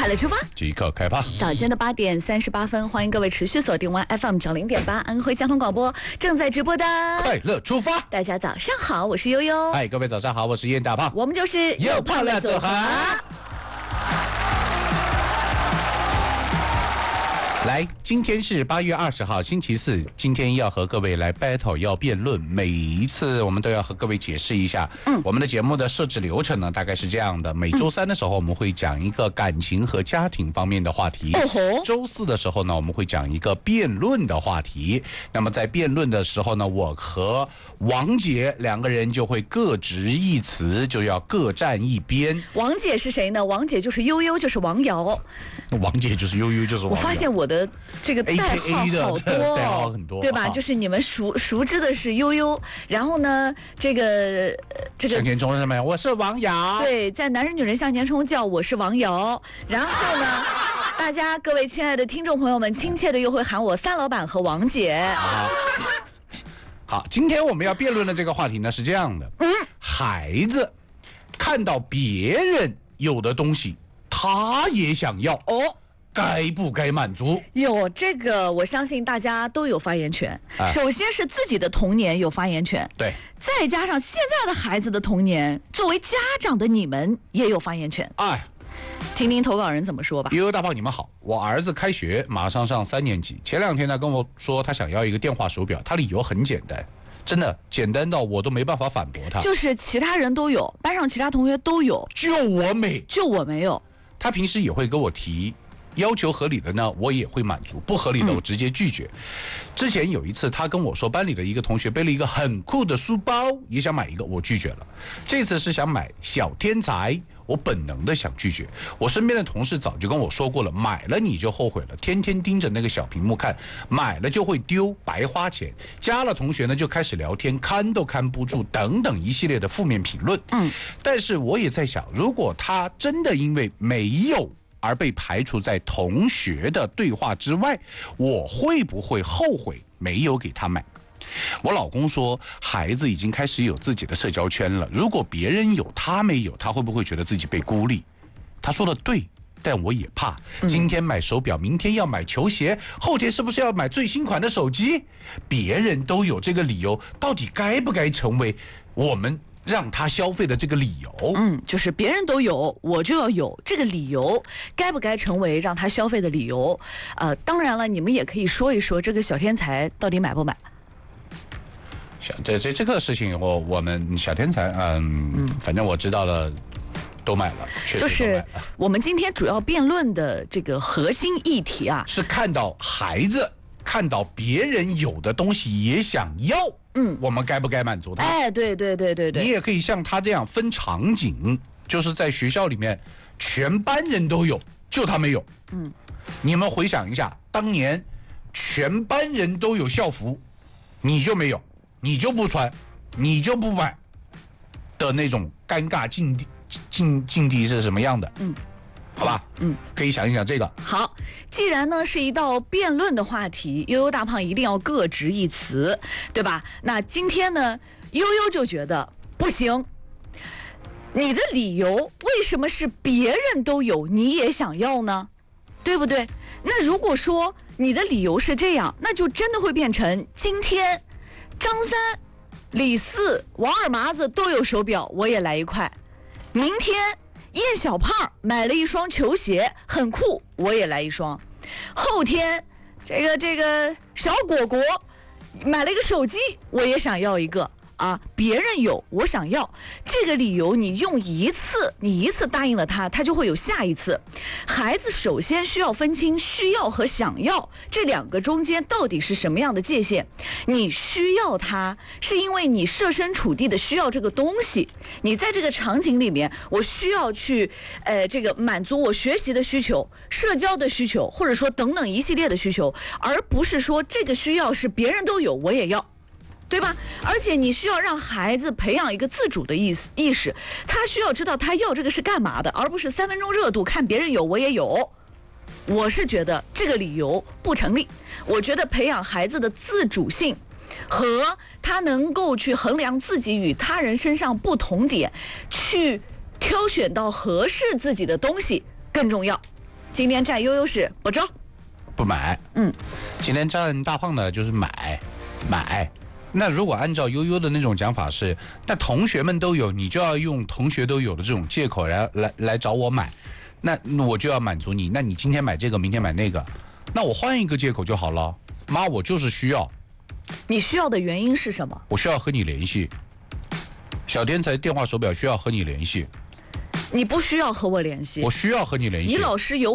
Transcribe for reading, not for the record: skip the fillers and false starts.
快乐出发， 即刻开趴。 早间的8点38分，欢迎各位持续锁定完 FM90.8安徽交通广播正在直播的快乐出发。 大家早上好，我是悠悠。 嗨，各位早上好，我是燕大胖。 我们就是又胖了组合。来，今天是8月20号，星期四。今天要和各位来 battle， 要辩论。每一次我们都要和各位解释一下，我们的节目的设置流程呢，大概是这样的：每周三的时候，我们会讲一个感情和家庭方面的话题；周四的时候呢，我们会讲一个辩论的话题。那么在辩论的时候呢，我和王姐两个人就会各执一词，就要各站一边。 王姐是谁呢？王姐就是悠悠，就是王瑶。 王姐就是悠悠，就是王瑶。 我发现我的这个代号好多， 代号很多， 对吧？就是你们熟知的是悠悠，然后呢，这个向前冲是什么？我是王瑶。 对，在男人女人向前冲叫我是王瑶，然后呢，大家各位亲爱的听众朋友们，亲切的又会喊我三老板和王姐。 好，今天我们要辩论的这个话题呢是这样的：孩子看到别人有的东西，他也想要哦。该不该满足？ 有这个，我相信大家都有发言权。首先是自己的童年有发言权， 对， 再加上现在的孩子的童年，作为家长的你们也有发言权。听听投稿人怎么说吧。 悠悠大胖，你们好，我儿子开学马上上3年级，前2天他跟我说他想要一个电话手表，他理由很简单，真的简单到我都没办法反驳他。 就是其他人都有，班上其他同学都有， 就我没有。他平时也会跟我提。要求合理的呢，我也会满足；不合理的，我直接拒绝。之前有一次，他跟我说，班里的一个同学背了一个很酷的书包，也想买一个，我拒绝了。这次是想买小天才，我本能的想拒绝。我身边的同事早就跟我说过了，买了你就后悔了，天天盯着那个小屏幕看，买了就会丢，白花钱。加了同学呢，就开始聊天，看都看不住，等等一系列的负面评论。但是我也在想，如果他真的因为没有而被排除在同学的对话之外，我会不会后悔没有给他买？我老公说，孩子已经开始有自己的社交圈了，如果别人有他没有，他会不会觉得自己被孤立？他说的对，但我也怕，今天买手表，明天要买球鞋，后天是不是要买最新款的手机？别人都有这个理由，到底该不该成为我们让他消费的这个理由？ 就是别人都有，我就要有这个理由，该不该成为让他消费的理由？当然了，你们也可以说一说这个小天才到底买不买？ 这个事情我们小天才，反正我知道了，都买了，确实都买了。 就是我们今天主要辩论的这个核心议题啊， 是看到孩子看到别人有的东西也想要。我们该不该满足他？ 对。你也可以像他这样分场景，就是在学校里面，全班人都有，就他没有。你们回想一下，当年全班人都有校服，你就没有，你就不穿，你就不买的那种尴尬境地是什么样的？好吧，可以想一想这个。 好，既然呢是一道辩论的话题，悠悠大胖一定要各执一词，对吧？那今天呢，悠悠就觉得不行，你的理由为什么是别人都有，你也想要呢？对不对？那如果说你的理由是这样，那就真的会变成今天张三、李四、王二麻子都有手表，我也来一块；明天燕小胖买了一双球鞋，很酷，我也来一双。后天，这个小果果买了一个手机，我也想要一个啊。别人有，我想要，这个理由你用一次，你一次答应了他，他就会有下一次。孩子首先需要分清需要和想要这两个中间到底是什么样的界限。你需要它，是因为你设身处地的需要这个东西。你在这个场景里面，我需要去这个满足我学习的需求、社交的需求，或者说等等一系列的需求，而不是说这个需要是别人都有我也要。对吧？而且你需要让孩子培养一个自主的意识，他需要知道他要这个是干嘛的，而不是3分钟热度，看别人有我也有。我是觉得这个理由不成立。我觉得培养孩子的自主性和他能够去衡量自己与他人身上不同点，去挑选到合适自己的东西更重要。 今天站悠悠是不招， 不买。今天站大胖呢就是买。那如果按照悠悠的那种讲法是，那同学们都有，你就要用同学都有的这种借口来找我买，那我就要满足你。那你今天买这个，明天买那个，那我换一个借口就好了。妈，我就是需要。 你需要的原因是什么？ 我需要和你联系。小天才电话手表需要和你联系。 你不需要和我联系。 我需要和你联系。 你老是有